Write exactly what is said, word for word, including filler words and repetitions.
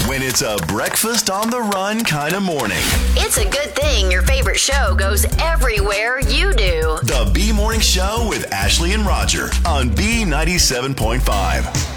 when it's a breakfast on the run kind of morning. It's a good thing your favorite show goes everywhere you do. The B Morning Show with Ashley and Roger on B ninety-seven point five.